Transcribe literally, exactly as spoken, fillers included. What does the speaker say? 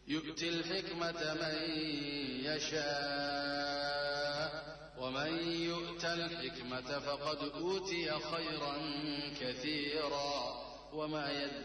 يؤتي الحكمة من يشاء ومن يؤت الحكمة فقد أوتي خيرا كثيرا وما يذكر